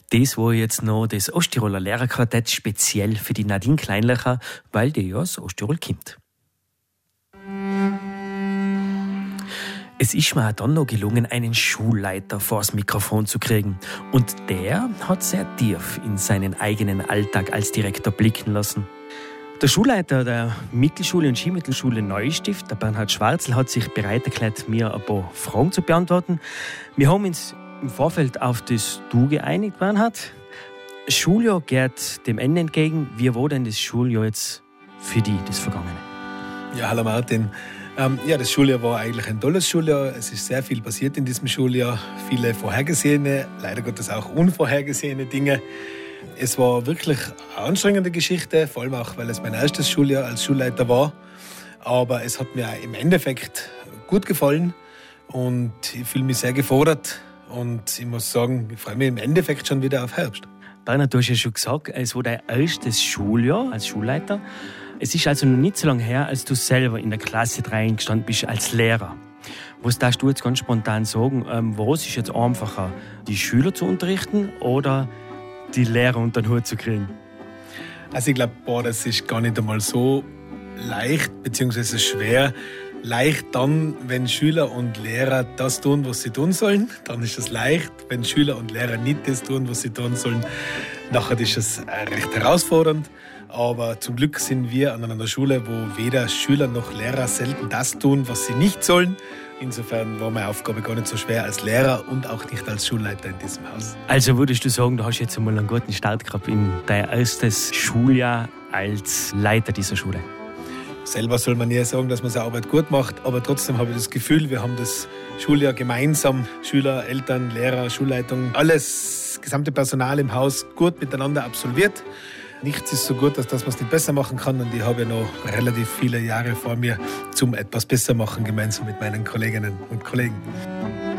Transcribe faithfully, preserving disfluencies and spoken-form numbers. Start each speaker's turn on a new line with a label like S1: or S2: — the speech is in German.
S1: Das war jetzt noch das Osttiroler Lehrerquartett speziell für die Nadine Kleinlacher, weil die ja aus Osttirol kommt. Es ist mir auch dann noch gelungen, einen Schulleiter vors Mikrofon zu kriegen. Und der hat sehr tief in seinen eigenen Alltag als Direktor blicken lassen. Der Schulleiter der Mittelschule und Skimittelschule Neustift, der Bernhard Schwarzl, hat sich bereit erklärt, mir ein paar Fragen zu beantworten. Wir haben uns im Vorfeld auf das Du geeinigt, Bernhard. Das Schuljahr geht dem Ende entgegen. Wie war denn das Schuljahr jetzt für dich, das Vergangene?
S2: Ja, hallo Martin. Ähm, ja, das Schuljahr war eigentlich ein tolles Schuljahr. Es ist sehr viel passiert in diesem Schuljahr. Viele vorhergesehene, leider Gottes auch unvorhergesehene Dinge. Es war wirklich eine anstrengende Geschichte, vor allem auch, weil es mein erstes Schuljahr als Schulleiter war. Aber es hat mir im Endeffekt gut gefallen und ich fühle mich sehr gefordert. Und ich muss sagen, ich freue mich im Endeffekt schon wieder auf Herbst.
S1: Bernhard, du hast ja schon gesagt, es war dein erstes Schuljahr als Schulleiter. Es ist also noch nicht so lange her, als du selber in der Klasse drei gestanden bist als Lehrer. Was darfst du jetzt ganz spontan sagen, ähm, was ist jetzt einfacher, die Schüler zu unterrichten oder die Lehrer unter den Hut zu kriegen?
S2: Also ich glaube, das ist gar nicht einmal so leicht bzw. schwer. Leicht dann, wenn Schüler und Lehrer das tun, was sie tun sollen. Dann ist es leicht. Wenn Schüler und Lehrer nicht das tun, was sie tun sollen, nachher ist es recht herausfordernd. Aber zum Glück sind wir an einer Schule, wo weder Schüler noch Lehrer selten das tun, was sie nicht sollen. Insofern war meine Aufgabe gar nicht so schwer als Lehrer und auch nicht als Schulleiter in diesem Haus.
S1: Also würdest du sagen, du hast jetzt einmal einen guten Start gehabt in dein erstes Schuljahr als Leiter dieser Schule?
S2: Selber soll man nie sagen, dass man seine Arbeit gut macht, aber trotzdem habe ich das Gefühl, wir haben das Schuljahr gemeinsam, Schüler, Eltern, Lehrer, Schulleitung, alles, das gesamte Personal im Haus gut miteinander absolviert. Nichts ist so gut, als dass man es nicht besser machen kann und ich habe ja noch relativ viele Jahre vor mir zum etwas besser machen, gemeinsam mit meinen Kolleginnen und Kollegen.